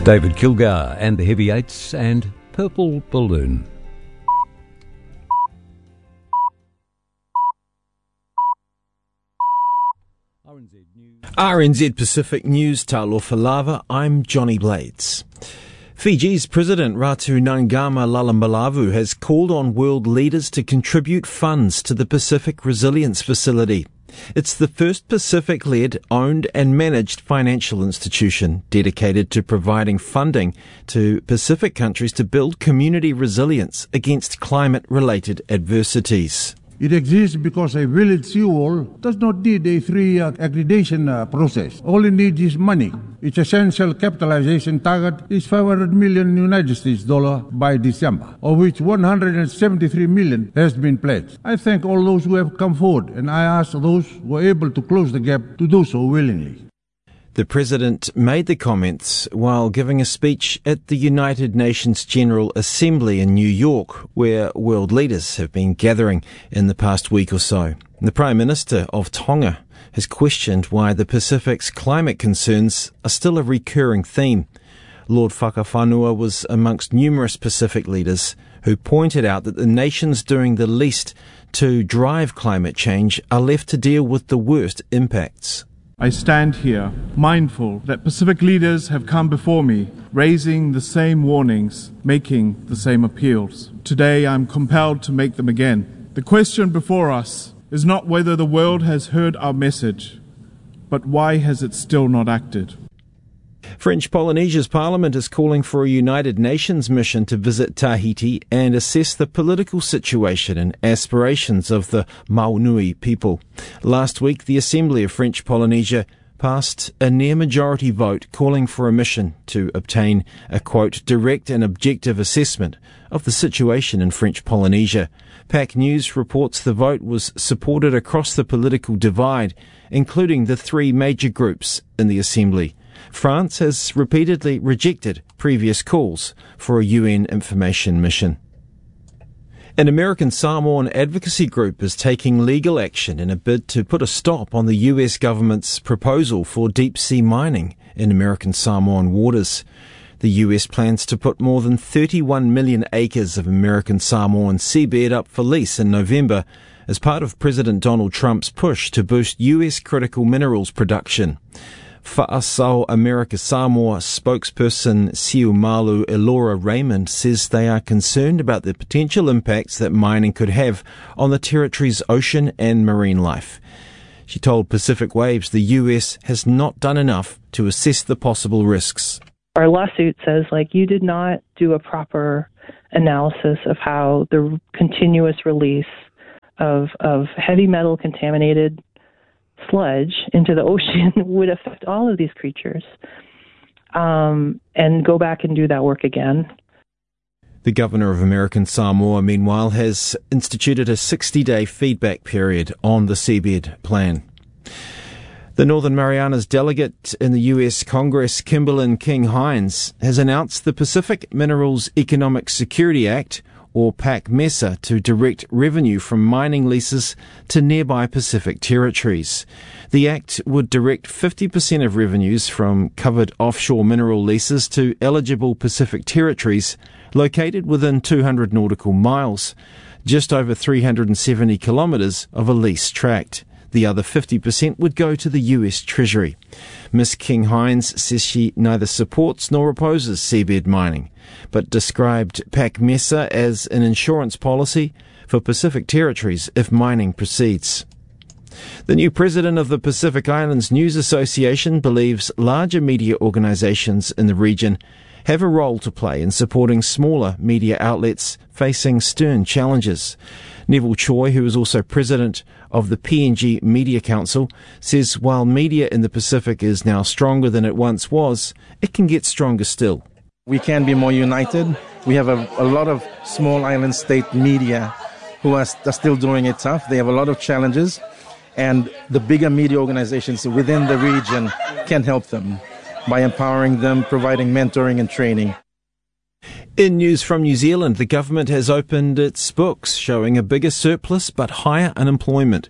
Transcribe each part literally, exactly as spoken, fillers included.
David Kilgar and the Heavy Eights and Purple Balloon. R N Z Pacific News, Talofa Lava, I'm Johnny Blades. Fiji's President Ratu Nangama Lalambalavu has called on world leaders to contribute funds to the Pacific Resilience Facility. It's the first Pacific-led, owned and managed financial institution dedicated to providing funding to Pacific countries to build community resilience against climate-related adversities. It exists because a village seawall does not need a three-year accreditation uh, process. All it needs is money. Its essential capitalization target is five hundred million United States dollars by December, of which one hundred seventy-three million has been pledged. I thank all those who have come forward, and I ask those who are able to close the gap to do so willingly. The President made the comments while giving a speech at the United Nations General Assembly in New York, where world leaders have been gathering in the past week or so. The Prime Minister of Tonga has questioned why the Pacific's climate concerns are still a recurring theme. Lord Whakawhanua was amongst numerous Pacific leaders who pointed out that the nations doing the least to drive climate change are left to deal with the worst impacts. I stand here mindful that Pacific leaders have come before me, raising the same warnings, making the same appeals. Today I am compelled to make them again. The question before us is not whether the world has heard our message, but why has it still not acted? French Polynesia's parliament is calling for a United Nations mission to visit Tahiti and assess the political situation and aspirations of the Maunui people. Last week, the Assembly of French Polynesia passed a near-majority vote calling for a mission to obtain a, quote, direct and objective assessment of the situation in French Polynesia. P A C News reports the vote was supported across the political divide, including the three major groups in the Assembly. France has repeatedly rejected previous calls for a U N information mission. An American Samoan advocacy group is taking legal action in a bid to put a stop on the U S government's proposal for deep-sea mining in American Samoan waters. The U S plans to put more than thirty-one million acres of American Samoan seabed up for lease in November as part of President Donald Trump's push to boost U S critical minerals production. Whaasau America Samoa spokesperson Siumalu Elora Raymond says they are concerned about the potential impacts that mining could have on the territory's ocean and marine life. She told Pacific Waves the U S has not done enough to assess the possible risks. Our lawsuit says, like, you did not do a proper analysis of how the continuous release of, of heavy metal contaminated sludge into the ocean would affect all of these creatures, um, and go back and do that work again. The governor of American Samoa, meanwhile, has instituted a sixty-day feedback period on the seabed plan. The Northern Marianas delegate in the U S Congress, Kimberlyn King Hines, has announced the Pacific Minerals Economic Security Act, or PAC-MESA, to direct revenue from mining leases to nearby Pacific territories. The Act would direct fifty percent of revenues from covered offshore mineral leases to eligible Pacific territories located within two hundred nautical miles, just over three hundred seventy kilometres of a lease tract. The other fifty percent would go to the U S Treasury. Miss King Hines says she neither supports nor opposes seabed mining, but described PAC-MESA as an insurance policy for Pacific territories if mining proceeds. The new president of the Pacific Islands News Association believes larger media organisations in the region have a role to play in supporting smaller media outlets facing stern challenges. Neville Choi, who is also president of the P N G Media Council, says while media in the Pacific is now stronger than it once was, it can get stronger still. We can be more united. We have a, a lot of small island state media who are, are still doing it tough. They have a lot of challenges, and the bigger media organizations within the region can help them by empowering them, providing mentoring and training. In news from New Zealand, the government has opened its books showing a bigger surplus but higher unemployment.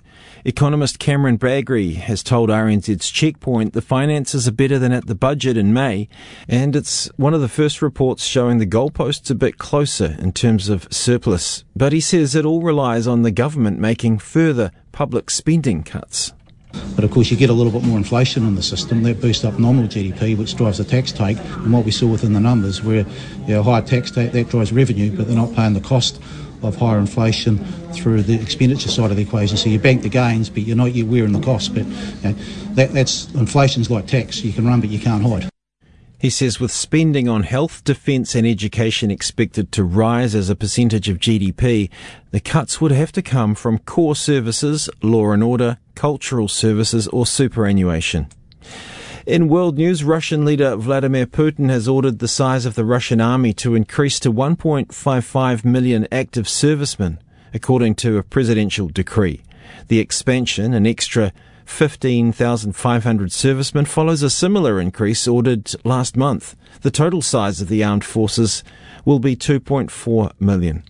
Economist Cameron Bagri has told R N Z's Checkpoint the finances are better than at the budget in May, and it's one of the first reports showing the goalposts a bit closer in terms of surplus. But he says it all relies on the government making further public spending cuts. But of course you get a little bit more inflation in the system, that boosts up nominal G D P, which drives the tax take, and what we saw within the numbers where you know, higher tax take, that drives revenue, but they're not paying the cost of higher inflation through the expenditure side of the equation. So you bank the gains, but you're not yet wearing the cost. But you know, that, that's inflation's like tax. You can run, but you can't hide. He says with spending on health, defence and education expected to rise as a percentage of G D P, the cuts would have to come from core services, law and order, cultural services or superannuation. In world news, Russian leader Vladimir Putin has ordered the size of the Russian army to increase to one point five five million active servicemen, according to a presidential decree. The expansion, an extra fifteen thousand five hundred servicemen, follows a similar increase ordered last month. The total size of the armed forces will be two point four million.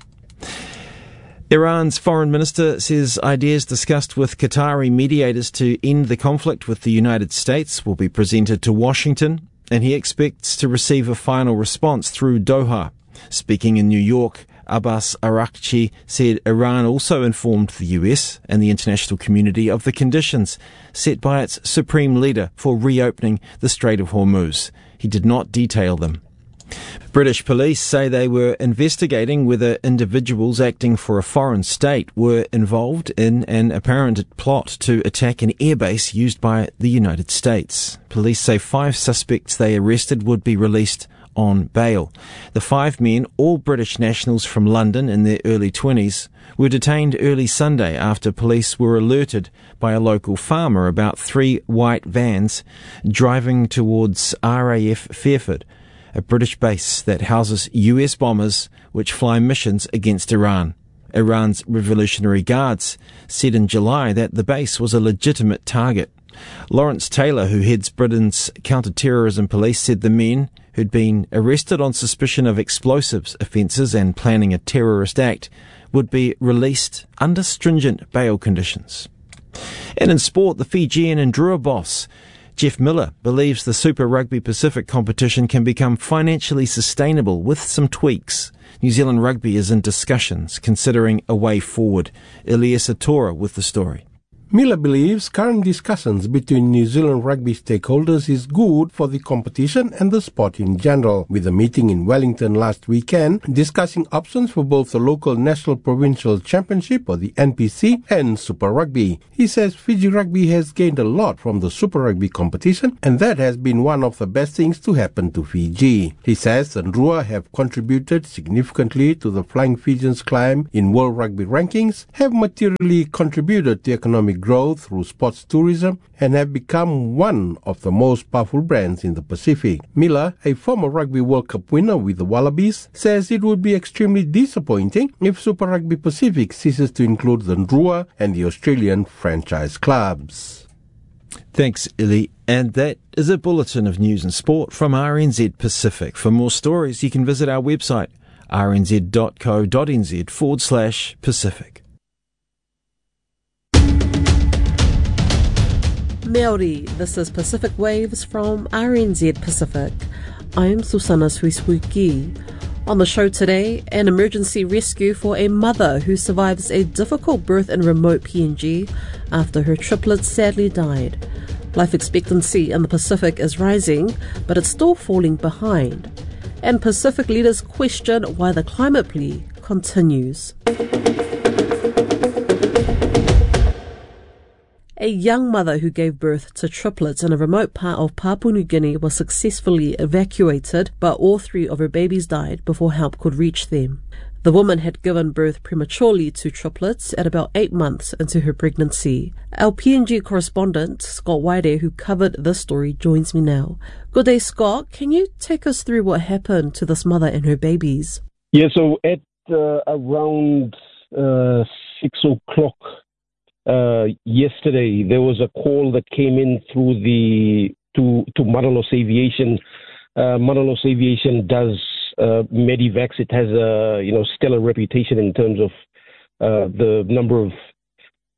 Iran's foreign minister says ideas discussed with Qatari mediators to end the conflict with the United States will be presented to Washington, and he expects to receive a final response through Doha. Speaking in New York, Abbas Araghchi said Iran also informed the U S and the international community of the conditions set by its supreme leader for reopening the Strait of Hormuz. He did not detail them. British police say they were investigating whether individuals acting for a foreign state were involved in an apparent plot to attack an airbase used by the United States. Police say five suspects they arrested would be released on bail. The five men, all British nationals from London in their early twenties, were detained early Sunday after police were alerted by a local farmer about three white vans driving towards R A F Fairford, a British base that houses U S bombers which fly missions against Iran. Iran's Revolutionary Guards said in July that the base was a legitimate target. Lawrence Taylor, who heads Britain's counter-terrorism police, said the men, who'd been arrested on suspicion of explosives offences and planning a terrorist act, would be released under stringent bail conditions. And in sport, the Fijian and Drua boss Jeff Miller believes the Super Rugby Pacific competition can become financially sustainable with some tweaks. New Zealand Rugby is in discussions, considering a way forward. Elias Atora with the story. Miller believes current discussions between New Zealand rugby stakeholders is good for the competition and the sport in general, with a meeting in Wellington last weekend discussing options for both the local National Provincial Championship, or the N P C, and Super Rugby. He says Fiji Rugby has gained a lot from the Super Rugby competition, and that has been one of the best things to happen to Fiji. He says the Ndrua have contributed significantly to the Flying Fijians' climb in World Rugby rankings, have materially contributed to economic growth through sports tourism, and have become one of the most powerful brands in the Pacific. Miller, a former Rugby World Cup winner with the Wallabies, says it would be extremely disappointing if Super Rugby Pacific ceases to include the Ndrua and the Australian franchise clubs. Thanks, Illy. And that is a bulletin of news and sport from R N Z Pacific. For more stories, you can visit our website, rnz.co.nz forward slash Pacific. Māori, this is Pacific Waves from R N Z Pacific. I'm Susana Suisuki. On the show today, an emergency rescue for a mother who survives a difficult birth in remote P N G after her triplets sadly died. Life expectancy in the Pacific is rising, but it's still falling behind. And Pacific leaders question why the climate plea continues. A young mother who gave birth to triplets in a remote part of Papua New Guinea was successfully evacuated, but all three of her babies died before help could reach them. The woman had given birth prematurely to triplets at about eight months into her pregnancy. Our P N G correspondent, Scott Waire, who covered this story, joins me now. Good day, Scott. Can you take us through what happened to this mother and her babies? Yeah, so at uh, around uh, six o'clock Uh, yesterday, there was a call that came in through the to to Madalos Aviation. Uh, Madalos Aviation does uh, Medivacs. It has a you know stellar reputation in terms of uh, the number of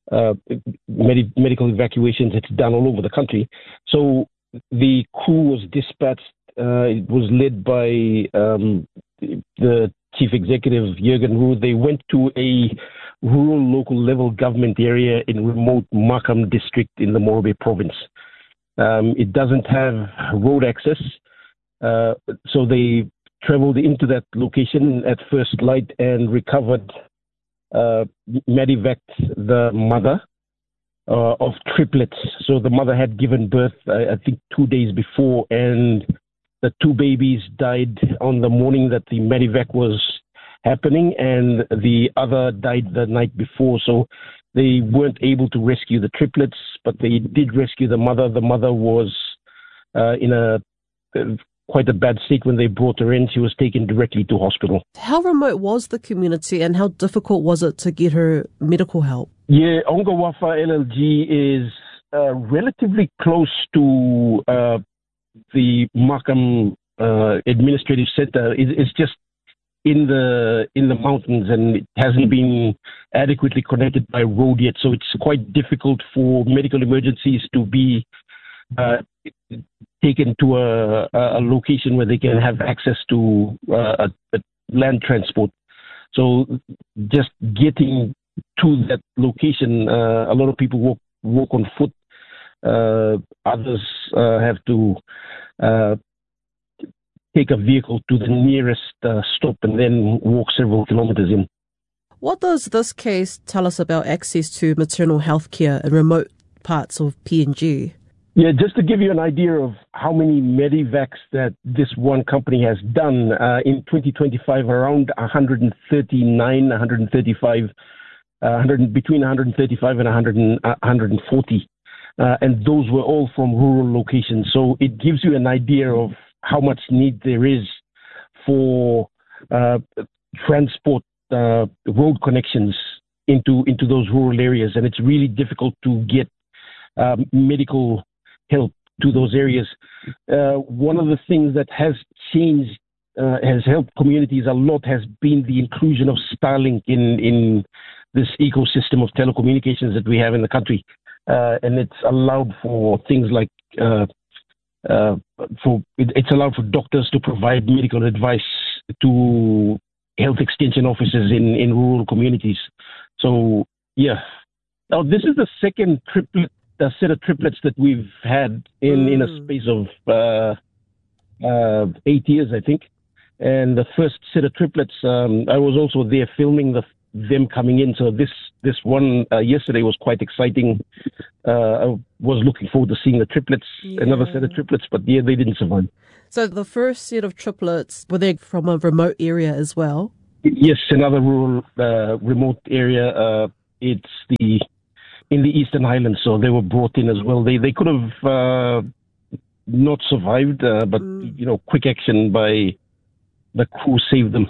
uh, med- medical evacuations it's done all over the country. So the crew was dispatched. Uh, it was led by um, the chief executive, Jürgen Roux. They went to a rural local level government area in remote Makam district in the Morobe province. Um, it doesn't have road access, uh, so they traveled into that location at first light and recovered, uh, medevaced the mother uh, of triplets. So the mother had given birth, I, I think, two days before, and the two babies died on the morning that the medevac was happening, and the other died the night before. So they weren't able to rescue the triplets, but they did rescue the mother. The mother was uh, in a uh, quite a bad state when they brought her in. She was taken directly to hospital. How remote was the community and how difficult was it to get her medical help? Yeah, Ongawafa L L G is uh, relatively close to uh, the Makam uh, administrative center. It, it's just in the in the mountains, and it hasn't been adequately connected by road yet. So it's quite difficult for medical emergencies to be uh, taken to a, a location where they can have access to uh, a, a land transport. So just getting to that location, uh, a lot of people walk walk on foot. Uh, others uh, have to uh, take a vehicle to the nearest uh, stop and then walk several kilometers in. What does this case tell us about access to maternal health care in remote parts of P N G? Yeah, just to give you an idea of how many medevacs that this one company has done, uh, in twenty twenty-five, around one hundred thirty-nine, one hundred thirty-five, uh, one hundred, between one hundred thirty-five and one hundred, uh, one hundred forty. Uh, and those were all from rural locations. So it gives you an idea of how much need there is for uh, transport uh, road connections into into those rural areas. And it's really difficult to get um, medical help to those areas. Uh, one of the things that has changed, uh, has helped communities a lot, has been the inclusion of Starlink in, in this ecosystem of telecommunications that we have in the country. Uh, and it's allowed for things like, uh, uh, for it, it's allowed for doctors to provide medical advice to health extension officers in, in rural communities. So, yeah. Now, this is the second triplet a set of triplets that we've had in, mm. in a space of uh, uh, eight years, I think. And the first set of triplets, um, I was also there filming the, them coming in. So this this one uh, yesterday was quite exciting. Uh, I was looking forward to seeing the triplets, yeah. another set of triplets, but yeah, they didn't survive. So the first set of triplets, were they from a remote area as well? Yes, another rural, uh, remote area. Uh, it's the in the Eastern Highlands, so they were brought in as well. They they could have uh, not survived, uh, but mm. you know, quick action by the crew saved them.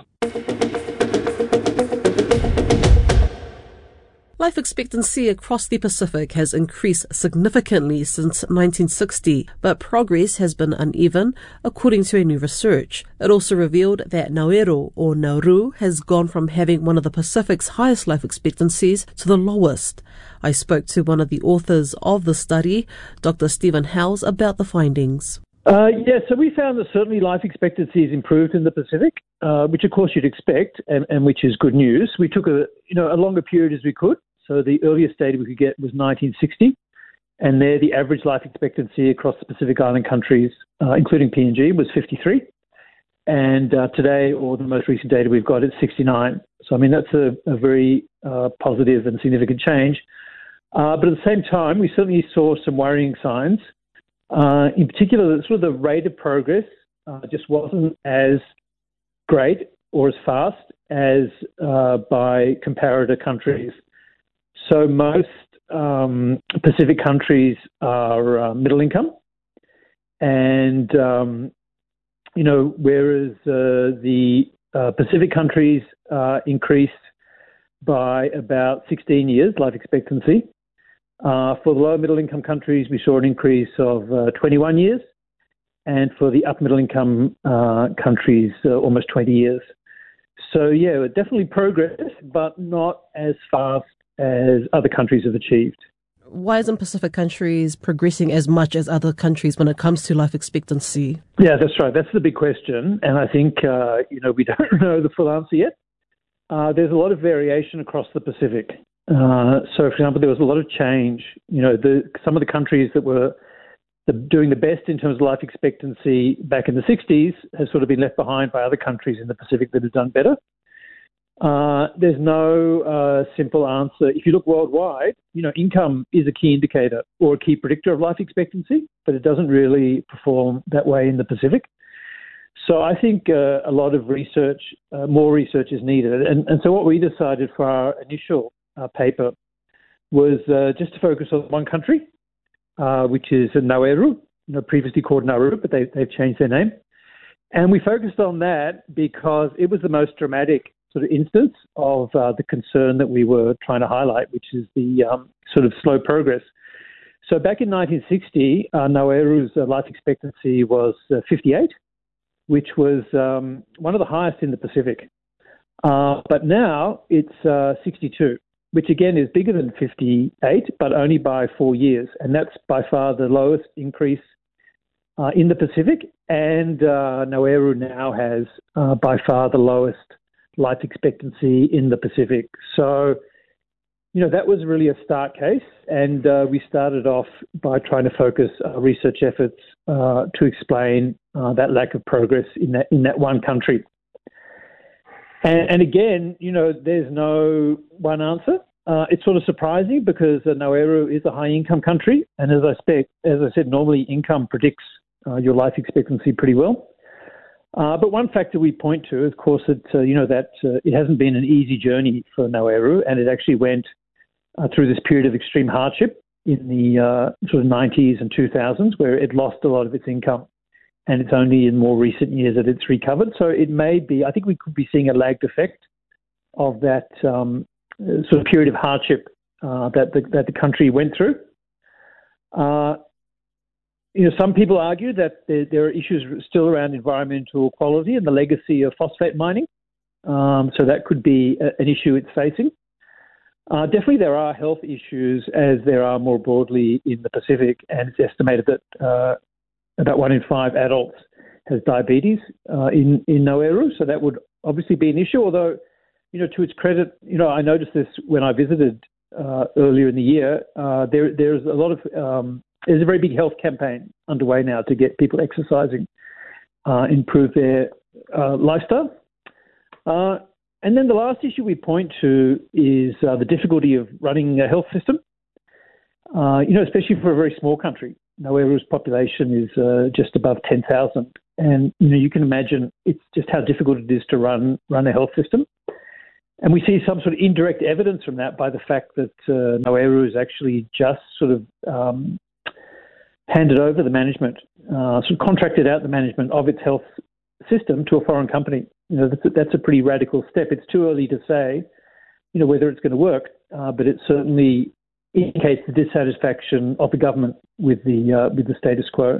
Life expectancy across the Pacific has increased significantly since nineteen sixty, but progress has been uneven, according to a new research. It also revealed that Nauru or Nauru has gone from having one of the Pacific's highest life expectancies to the lowest. I spoke to one of the authors of the study, Doctor Stephen Howes, about the findings. Uh, yeah, so we found that certainly life expectancy has improved in the Pacific, uh, which of course you'd expect, and, and which is good news. We took a you know a longer period as we could. So the earliest data we could get was nineteen sixty, and there the average life expectancy across the Pacific Island countries, uh, including P N G, was fifty-three. And uh, today, or the most recent data we've got, is sixty-nine. So I mean that's a, a very uh, positive and significant change. Uh, but at the same time, we certainly saw some worrying signs. Uh, in particular, sort of the rate of progress uh, just wasn't as great or as fast as uh, by comparator countries. So most um, Pacific countries are uh, middle income, and um, you know, whereas uh, the uh, Pacific countries uh, increased by about sixteen years life expectancy. Uh, for the lower middle income countries, we saw an increase of uh, twenty-one years, and for the upper middle income uh, countries, uh, almost twenty years. So yeah, definitely progress, but not as fast as other countries have achieved. Why isn't Pacific countries progressing as much as other countries when it comes to life expectancy? Yeah, that's right. That's the big question. And I think, uh, you know, we don't know the full answer yet. Uh, there's a lot of variation across the Pacific. Uh, so, for example, there was a lot of change. You know, the, some of the countries that were the, doing the best in terms of life expectancy back in the sixties has sort of been left behind by other countries in the Pacific that have done better. Uh, there's no uh, simple answer. If you look worldwide, you know, income is a key indicator or a key predictor of life expectancy, but it doesn't really perform that way in the Pacific. So I think uh, a lot of research, uh, more research is needed. And, and so what we decided for our initial uh, paper was uh, just to focus on one country, uh, which is Nauru, you know, previously called Nauru, but they, they've changed their name. And we focused on that because it was the most dramatic sort of instance of uh, the concern that we were trying to highlight, which is the um, sort of slow progress. So back in nineteen sixty, uh, Nauru's uh, life expectancy was uh, fifty-eight, which was um, one of the highest in the Pacific. Uh, but now it's uh, sixty-two, which again is bigger than fifty-eight, but only by four years. And that's by far the lowest increase uh, in the Pacific. And uh, Nauru now has uh, by far the lowest life expectancy in the Pacific. So, you know, that was really a start case. And uh, we started off by trying to focus our research efforts uh, to explain uh, that lack of progress in that in that one country. And, and again, you know, there's no one answer. Uh, it's sort of surprising because uh, Nauru is a high-income country. And as I, expect, as I said, normally income predicts uh, your life expectancy pretty well. Uh, but one factor we point to, of course, that uh, you know that uh, it hasn't been an easy journey for Nauru, and it actually went uh, through this period of extreme hardship in the uh, sort of nineties and two thousands, where it lost a lot of its income, and it's only in more recent years that it's recovered. So it may be, I think we could be seeing a lagged effect of that um, sort of period of hardship uh, that the, that the country went through. Uh, You know, some people argue that there, there are issues still around environmental quality and the legacy of phosphate mining. Um, so that could be a, an issue it's facing. Uh, definitely there are health issues as there are more broadly in the Pacific, and it's estimated that uh, about one in five adults has diabetes uh, in, in Nauru. So that would obviously be an issue, although, you know, to its credit, you know, I noticed this when I visited uh, earlier in the year. Uh, there, there's a lot of... Um, There's a very big health campaign underway now to get people exercising, uh, improve their uh, lifestyle. Uh, and then the last issue we point to is uh, the difficulty of running a health system, uh, you know, especially for a very small country. Nauru's population is uh, just above ten thousand. And, you know, you can imagine it's just how difficult it is to run, run a health system. And we see some sort of indirect evidence from that by the fact that uh, Nauru is actually just sort of um, handed over the management, uh, sort of contracted out the management of its health system to a foreign company. You know, that's a, that's a pretty radical step. It's too early to say, you know, whether it's going to work, uh, but it certainly indicates the dissatisfaction of the government with the uh, with the status quo.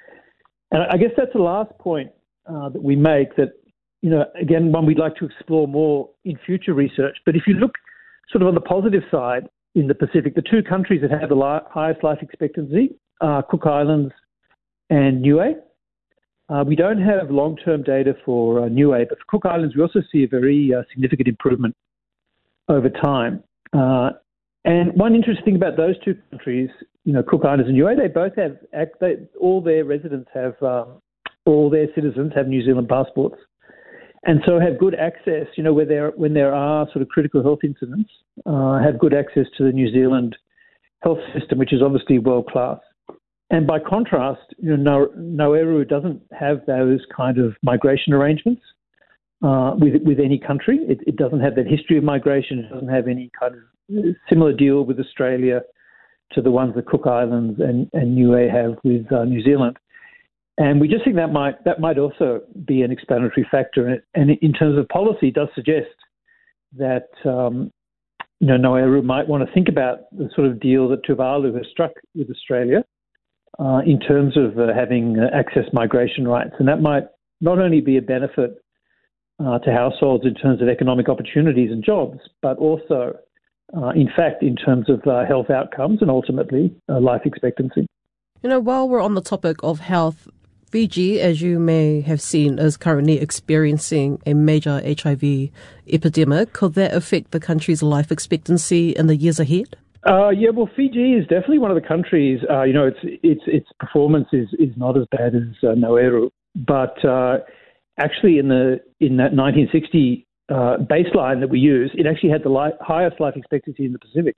And I guess that's the last point uh, that we make. That, you know, again, one we'd like to explore more in future research. But if you look sort of on the positive side in the Pacific, the two countries that have the li- highest life expectancy are Cook Islands and Niue. Uh, we don't have long-term data for uh, Niue, but for Cook Islands, we also see a very uh, significant improvement over time. Uh, and one interesting thing about those two countries, you know, Cook Islands and Niue, they both have, they, all their residents have, um, all their citizens have New Zealand passports, and so have good access, you know, where there, when there are sort of critical health incidents, uh, have good access to the New Zealand health system, which is obviously world-class. And by contrast, you know, Nauru doesn't have those kind of migration arrangements uh, with with any country. It, it doesn't have that history of migration. It doesn't have any kind of similar deal with Australia to the ones that Cook Islands and, and Niue have with uh, New Zealand. And we just think that might that might also be an explanatory factor. And, it, and in terms of policy, it does suggest that um, you know, Nauru might want to think about the sort of deal that Tuvalu has struck with Australia. Uh, in terms of uh, having uh, access migration rights. And that might not only be a benefit uh, to households in terms of economic opportunities and jobs, but also uh, in fact, in terms of uh, health outcomes and ultimately uh, life expectancy. You know, while we're on the topic of health, Fiji, as you may have seen, is currently experiencing a major H I V epidemic. Could that affect the country's life expectancy in the years ahead? Uh, yeah, well, Fiji is definitely one of the countries. Uh, you know, its its its performance is, is not as bad as uh, Nauru, but uh, actually, in the in that nineteen sixty uh, baseline that we use, it actually had the li- highest life expectancy in the Pacific,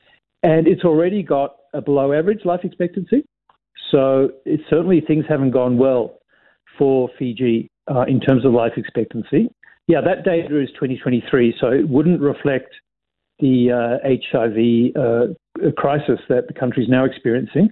and it's already got a below average life expectancy. So it's certainly things haven't gone well for Fiji uh, in terms of life expectancy. Yeah, that data is twenty twenty-three, so it wouldn't reflect the uh, H I V uh, crisis that the country is now experiencing.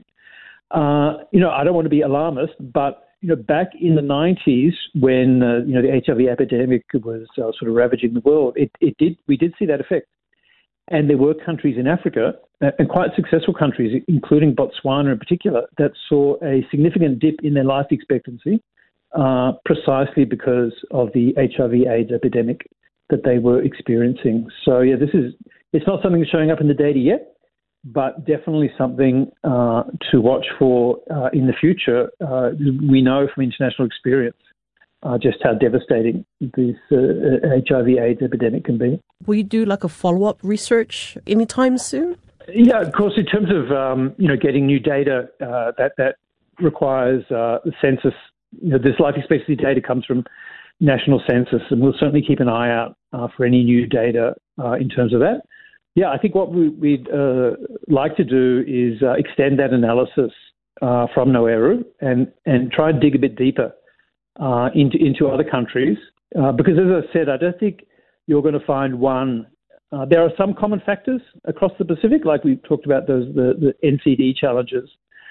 Uh, you know, I don't want to be alarmist, but you know, back in the nineties, when uh, you know the H I V epidemic was uh, sort of ravaging the world, it, it did we did see that effect. And there were countries in Africa, and quite successful countries, including Botswana in particular, that saw a significant dip in their life expectancy uh, precisely because of the H I V AIDS epidemic that they were experiencing. So, yeah, this is it's not something that's showing up in the data yet, but definitely something uh, to watch for uh, in the future. Uh, we know from international experience Uh, just how devastating this uh, H I V AIDS epidemic can be. Will you do like a follow-up research anytime soon? Yeah, of course. In terms of um, you know getting new data, uh, that that requires uh, the census. You know, this life expectancy data comes from national census, and we'll certainly keep an eye out uh, for any new data uh, in terms of that. Yeah, I think what we, we'd uh, like to do is uh, extend that analysis uh, from Nauru and and try and dig a bit deeper Uh, into into other countries, uh, because as I said, I don't think you're going to find one. Uh, there are some common factors across the Pacific, like we talked about those the, the N C D challenges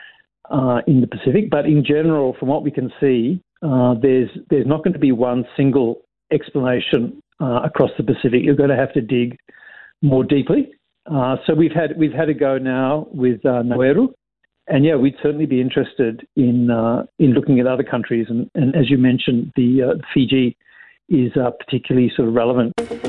uh, in the Pacific. But in general, from what we can see, uh, there's there's not going to be one single explanation uh, across the Pacific. You're going to have to dig more deeply. Uh, so we've had we've had a go now with uh, Nauru. And yeah, we'd certainly be interested in uh, in looking at other countries, and, and as you mentioned, the uh, Fiji is uh, particularly sort of relevant.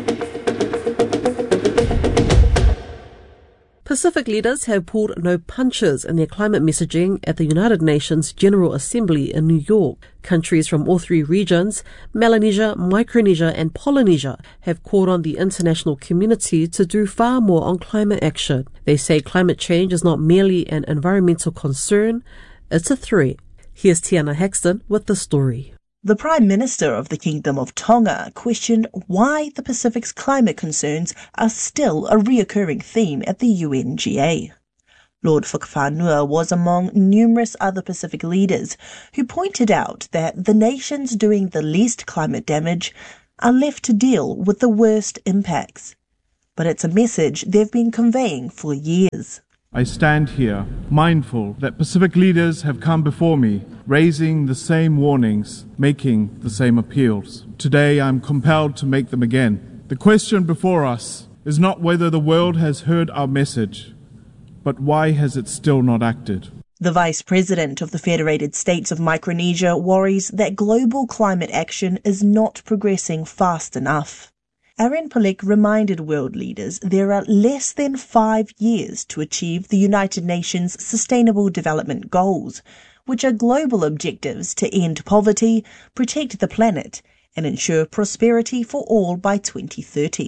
Pacific leaders have pulled no punches in their climate messaging at the United Nations General Assembly in New York. Countries from all three regions, Melanesia, Micronesia and Polynesia, have called on the international community to do far more on climate action. They say climate change is not merely an environmental concern, it's a threat. Here's Tiana Haxton with the story. The Prime Minister of the Kingdom of Tonga questioned why the Pacific's climate concerns are still a reoccurring theme at the U N G A. Lord Whakawhanua was among numerous other Pacific leaders who pointed out that the nations doing the least climate damage are left to deal with the worst impacts. But it's a message they've been conveying for years. I stand here, mindful that Pacific leaders have come before me, raising the same warnings, making the same appeals. Today I'm compelled to make them again. The question before us is not whether the world has heard our message, but why has it still not acted? The Vice President of the Federated States of Micronesia worries that global climate action is not progressing fast enough. Aaron Palik reminded world leaders there are less than five years to achieve the United Nations Sustainable Development Goals, which are global objectives to end poverty, protect the planet, and ensure prosperity for all by twenty thirty.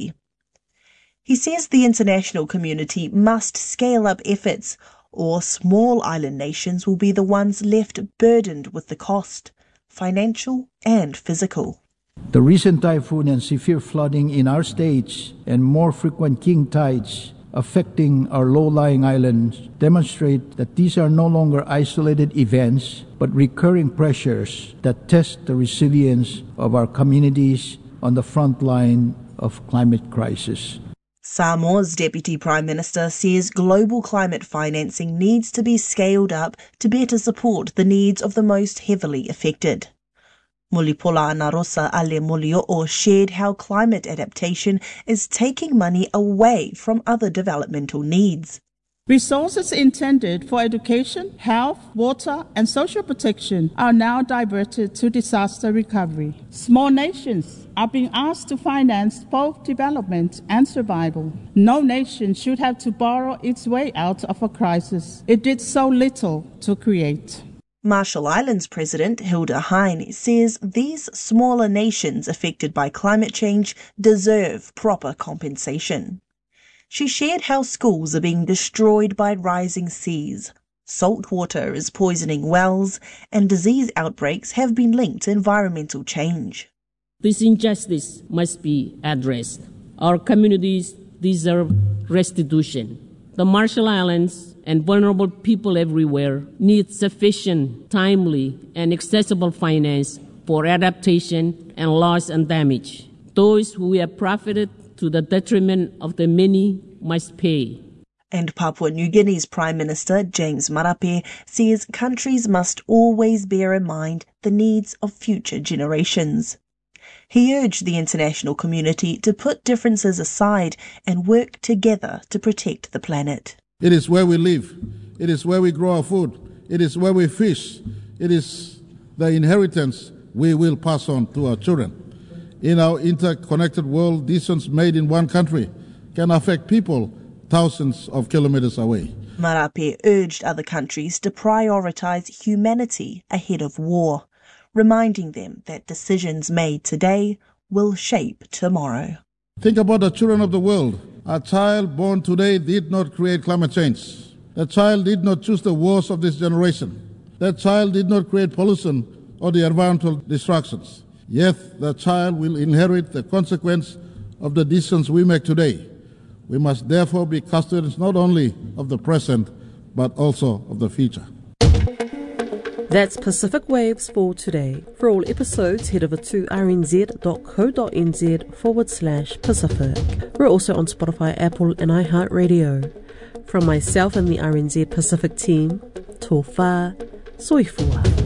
He says the international community must scale up efforts, or small island nations will be the ones left burdened with the cost, financial and physical. The recent typhoon and severe flooding in our states and more frequent king tides affecting our low-lying islands demonstrate that these are no longer isolated events, but recurring pressures that test the resilience of our communities on the front line of climate crisis. Samoa's Deputy Prime Minister says global climate financing needs to be scaled up to better support the needs of the most heavily affected. Mulipola Anarosa Ale Mulio'o shared how climate adaptation is taking money away from other developmental needs. Resources intended for education, health, water, and social protection are now diverted to disaster recovery. Small nations are being asked to finance both development and survival. No nation should have to borrow its way out of a crisis it did so little to create. Marshall Islands President Hilda Hine says these smaller nations affected by climate change deserve proper compensation. She shared how schools are being destroyed by rising seas. Salt water is poisoning wells, and disease outbreaks have been linked to environmental change. This injustice must be addressed. Our communities deserve restitution. The Marshall Islands and vulnerable people everywhere need sufficient, timely, and accessible finance for adaptation and loss and damage. Those who have profited to the detriment of the many must pay. And Papua New Guinea's Prime Minister James Marape says countries must always bear in mind the needs of future generations. He urged the international community to put differences aside and work together to protect the planet. It is where we live. It is where we grow our food. It is where we fish. It is the inheritance we will pass on to our children. In our interconnected world, decisions made in one country can affect people thousands of kilometers away. Marape urged other countries to prioritize humanity ahead of war, reminding them that decisions made today will shape tomorrow. Think about the children of the world. A child born today did not create climate change. That child did not choose the wars of this generation. That child did not create pollution or the environmental destructions. Yet the child will inherit the consequence of the decisions we make today. We must therefore be custodians not only of the present, but also of the future. That's Pacific Waves for today. For all episodes, head over to rnz.co.nz forward slash Pacific. We're also on Spotify, Apple, and iHeartRadio. From myself and the R N Z Pacific team, tō whā, soifua.